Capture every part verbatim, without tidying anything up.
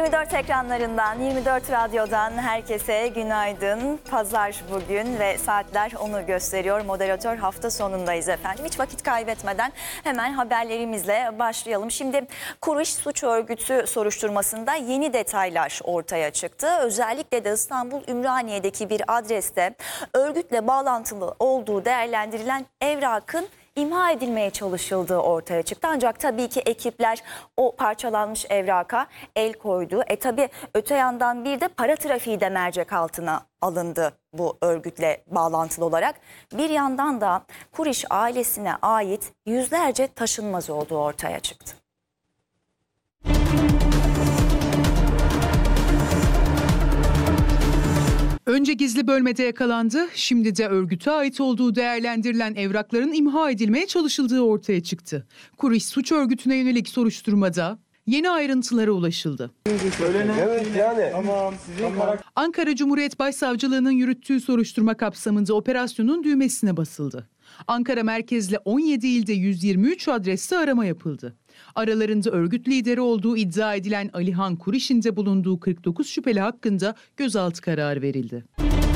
yirmi dört ekranlarından, yirmi dört radyodan herkese günaydın. Pazar bugün ve saatler onu gösteriyor. Moderatör hafta sonundayız efendim. Hiç vakit kaybetmeden hemen haberlerimizle başlayalım. Şimdi Kuriş Suç Örgütü soruşturmasında yeni detaylar ortaya çıktı. Özellikle de İstanbul Ümraniye'deki bir adreste örgütle bağlantılı olduğu değerlendirilen evrakın imha edilmeye çalışıldığı ortaya çıktı. Ancak tabii ki ekipler o parçalanmış evraka el koydu. E tabii öte yandan bir de para trafiği de mercek altına alındı bu örgütle bağlantılı olarak. Bir yandan da Kuriş ailesine ait yüzlerce taşınmaz olduğu ortaya çıktı. Önce gizli bölmede yakalandı, şimdi de örgüte ait olduğu değerlendirilen evrakların imha edilmeye çalışıldığı ortaya çıktı. Kuriş Suç Örgütü'ne yönelik soruşturmada yeni ayrıntılara ulaşıldı. Evet yani. Tamam, tamam. Ankara Cumhuriyet Başsavcılığı'nın yürüttüğü soruşturma kapsamında operasyonun düğmesine basıldı. Ankara merkezli on yedi ilde yüz yirmi üç adreste arama yapıldı. Aralarında örgüt lideri olduğu iddia edilen Alihan Kuriş'in de bulunduğu kırk dokuz şüpheli hakkında gözaltı kararı verildi.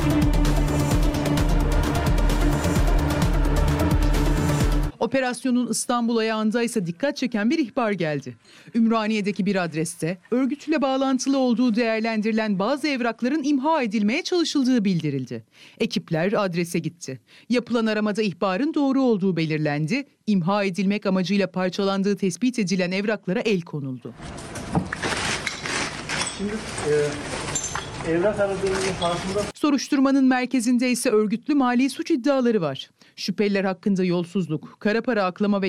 Operasyonun İstanbul ayağında ise dikkat çeken bir ihbar geldi. Ümraniye'deki bir adreste örgütle bağlantılı olduğu değerlendirilen bazı evrakların imha edilmeye çalışıldığı bildirildi. Ekipler adrese gitti. Yapılan aramada ihbarın doğru olduğu belirlendi. İmha edilmek amacıyla parçalandığı tespit edilen evraklara el konuldu. Şimdi e, evrak aradığımızın farkında... Soruşturmanın merkezinde ise örgütlü mali suç iddiaları var. Şüpheliler hakkında yolsuzluk, kara para aklama ve